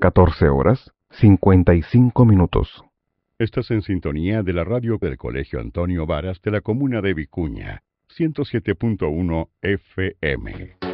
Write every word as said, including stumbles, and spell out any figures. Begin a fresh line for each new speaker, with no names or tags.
catorce horas, cincuenta y cinco minutos.
Estás en sintonía de la radio del Colegio Antonio Varas de la comuna de Vicuña, ciento siete punto uno F M.